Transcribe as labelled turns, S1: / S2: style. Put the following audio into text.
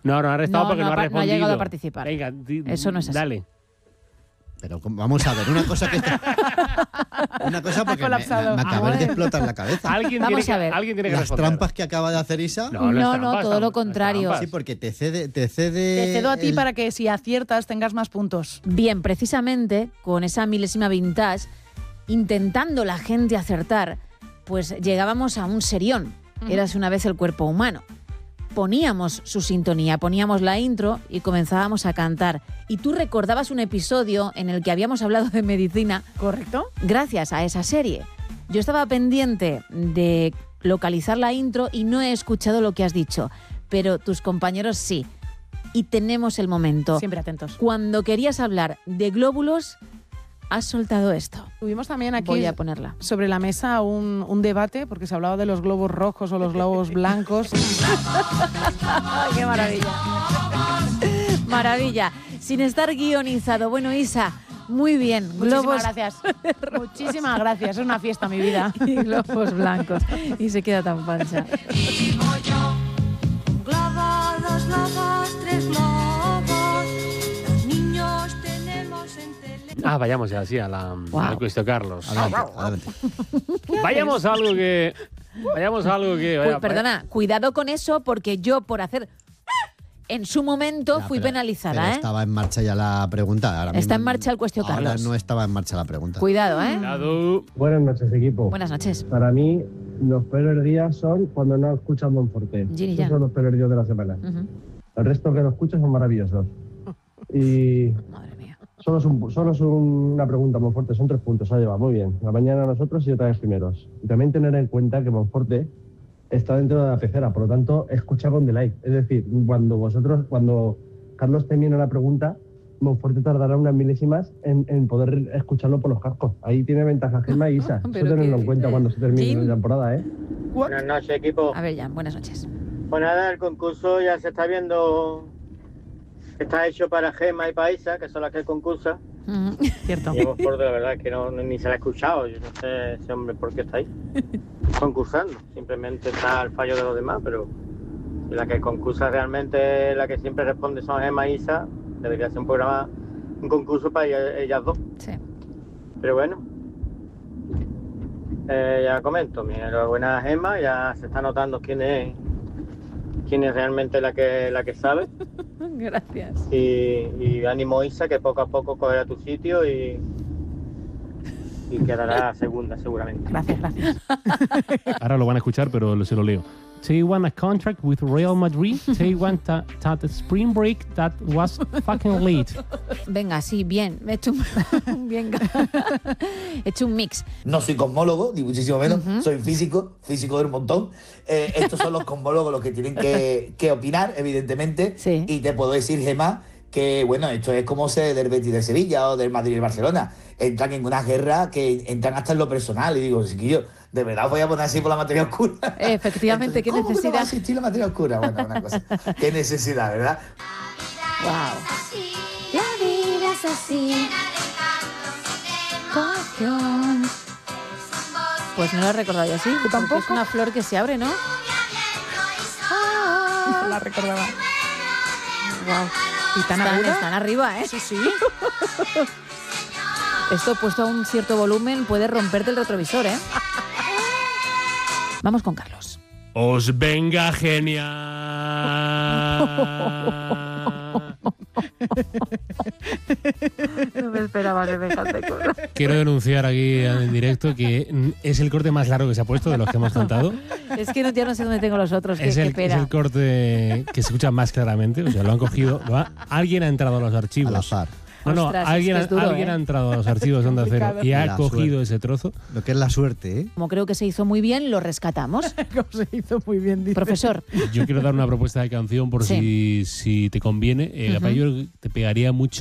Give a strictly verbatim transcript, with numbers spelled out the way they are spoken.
S1: No, no ha restado
S2: No,
S1: porque
S2: no
S1: no,
S2: ha
S1: ha
S2: pa- no ha
S1: respondido.
S2: llegado a participar.
S1: Venga, di-
S2: Eso no es así.
S1: Dale.
S3: Pero vamos a ver, una cosa que está... Una cosa porque me, me,
S4: colapsado.
S3: me acaba
S2: A
S3: de
S2: ver.
S3: explotar en la cabeza.
S1: Alguien
S2: Vamos
S1: tiene que,
S2: a ver.
S1: alguien tiene que
S3: Las
S1: responder.
S3: trampas que acaba de hacer Isa.
S1: No, no, es
S2: No, no,
S1: trampas,
S2: todo lo
S1: no es
S2: contrario.
S1: trampas.
S3: Sí, porque te cede... Te cede
S4: Te cedo a ti
S3: el-
S4: para que si aciertas tengas más puntos.
S2: Bien, precisamente con esa milésima vintage, intentando la gente acertar, pues llegábamos a un serión. Érase una vez el cuerpo humano. Poníamos su sintonía, poníamos la intro y comenzábamos a cantar. Y tú recordabas un episodio en el que habíamos hablado de medicina
S4: ¿Correcto?
S2: gracias a esa serie. Yo estaba pendiente de localizar la intro y no he escuchado lo que has dicho, pero tus compañeros sí. Y tenemos el momento.
S4: Siempre atentos.
S2: Cuando querías hablar de glóbulos, has soltado esto.
S4: Tuvimos también aquí
S2: Voy a ponerla.
S4: sobre la mesa un, un debate, porque se hablaba de los globos rojos o los globos blancos.
S2: ¡Qué maravilla! Maravilla. Sin estar guionizado. Bueno, Isa, muy bien. Globos
S4: Muchísimas gracias. Muchísimas gracias. Es una fiesta, mi vida.
S2: y globos blancos. Y se queda tan pancha.
S5: Globos, dos globos, tres globos. Los niños tenemos en tele.
S1: Ah, vayamos ya, sí, a la,
S2: Wow.
S1: al cuestión Carlos.
S3: Adelante, adelante.
S1: Vayamos a algo que... Vayamos a algo que...
S2: Uy,
S1: vaya-
S2: perdona, cuidado con eso porque yo por hacer en su momento
S3: Ya,
S2: fui
S3: pero-
S2: penalizada,
S3: pero
S2: ¿eh?
S3: estaba en marcha ya la pregunta. Ahora
S2: Está
S3: mismo-
S2: en marcha el cuestión,
S3: ahora
S2: Carlos.
S3: no estaba en marcha la pregunta.
S2: Cuidado, ¿eh?
S1: Cuidado.
S6: Buenas noches, equipo.
S2: Buenas noches.
S6: Para mí, los peores días son cuando no escuchas Monforte.
S2: Gini
S6: Esos
S2: Jan.
S6: son los peores días de la semana.
S2: Ujú.
S6: El resto que lo escuchas son maravillosos. Y
S2: Madre mía.
S6: solo es, un- solo es un- una pregunta, Monforte. Son tres puntos. Ha llevado muy bien. La mañana nosotros y otra vez primeros. Y también tener en cuenta que Monforte está dentro de la pecera, por lo tanto, escucha con delay. Es decir, cuando vosotros, cuando Carlos termine la pregunta, Monforte tardará unas milésimas en, en poder escucharlo por los cascos. Ahí tiene ventaja Gemma y Isa. Eso
S2: Pero
S6: tenerlo
S2: qué
S6: en cuenta
S2: dices.
S6: cuando se termine
S2: Jim.
S6: la temporada, ¿eh?
S7: Buenas noches, equipo.
S2: A ver, ya, buenas noches.
S7: Pues nada, el concurso ya se está viendo. Está hecho para Gemma y Paisa, que son las que concursan.
S2: Ujú.
S4: Cierto.
S7: Y hemos por de la verdad que no, ni se la ha escuchado. Yo no sé ese hombre por qué está ahí concursando. Simplemente está al fallo de los demás, pero si la que concursa realmente, la que siempre responde son Gemma y Isa, debería ser un programa, un concurso para ellas, ellas dos.
S2: Sí.
S7: Pero bueno, eh, ya comento, mi enhorabuena a Gemma, ya se está notando quién es, quién es realmente la que, la que sabe.
S2: Gracias.
S7: Y, y ánimo Isa, que poco a poco cogerá tu sitio y, y quedará segunda seguramente.
S4: Gracias, gracias.
S1: Ahora lo van a escuchar, pero se lo leo. They want a contract with Real Madrid. They want a, that spring break that was fucking late.
S2: Venga, sí, bien. He hecho un, bien. He hecho un mix.
S8: No soy cosmólogo, ni muchísimo menos.
S2: Ujú.
S8: Soy físico, físico del montón. Eh, estos son los cosmólogos los que tienen que, que opinar, evidentemente.
S2: Sí.
S8: Y te puedo decir, Gemma, que bueno, esto es como ser del Betis de Sevilla o del Madrid y Barcelona. Entran en una guerra que entran hasta en lo personal. Y digo, chiquillo, de verdad os voy a poner así por la materia oscura.
S2: Efectivamente,
S8: Entonces,
S2: qué
S8: ¿cómo que no
S2: necesidad?
S8: va a existir la materia oscura? Bueno, una cosa. Qué necesidad, ¿verdad?
S2: Wow. La vida es así. Corazón. Pues no lo he recordado yo así. ¿Tú
S4: tampoco?
S2: Es una flor que se abre, ¿no?
S4: La recordaba.
S2: Wow.
S4: ¿Y tan
S2: Están,
S4: aguda?
S2: están arriba, ¿eh?
S4: Sí, sí.
S2: Esto puesto a un cierto volumen puede romperte el retrovisor, ¿eh? Vamos con Carlos.
S1: Os venga genial.
S2: No me esperaba semejante cosa.
S1: Quiero denunciar aquí en directo que mm, es el corte más largo que se ha puesto de los que hemos cantado.
S2: Es que no, ya no sé dónde tengo los otros.
S1: Es
S2: qué,
S1: el,
S2: qué
S1: es
S2: pena.
S1: el corte que se escucha más claramente. O sea, lo han cogido. lo ha- alguien ha entrado a los archivos.
S3: Al azar.
S1: No, no,
S2: Ostras, es
S1: alguien,
S2: que es duro,
S1: alguien
S2: ¿eh?
S1: ha entrado a los archivos de Onda Cero y ha
S3: La
S1: cogido
S3: suerte.
S1: ese trozo.
S3: Lo que es la suerte, ¿eh?
S2: Como creo que se hizo muy bien, lo rescatamos.
S4: Como se hizo muy bien, dice.
S2: Profesor.
S1: Yo quiero dar una propuesta de canción por
S2: Sí.
S1: si, si te conviene. Eh,
S2: Ujú.
S1: Capello, te pegaría mucho